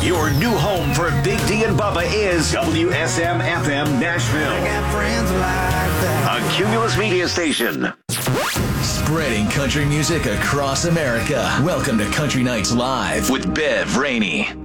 Your new home for Big D and Bubba is WSM-FM Nashville. A Cumulus Media station. Spreading country music across America. Welcome to Country Nights Live with Bev Rainey.